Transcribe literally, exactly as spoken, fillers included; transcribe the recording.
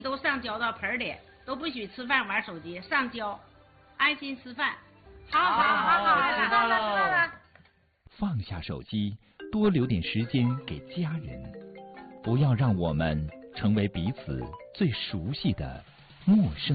都上交到盆里，都不许吃饭玩手机，上交，安心吃饭。好好好好，知道了知道了。 放下手机，多留点时间给家人，不要让我们成为彼此最熟悉的陌生